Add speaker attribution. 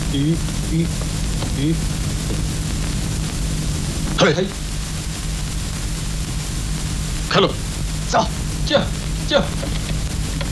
Speaker 1: 咦咦咦！嘿嘿，开路，
Speaker 2: 走，
Speaker 1: 驾驾！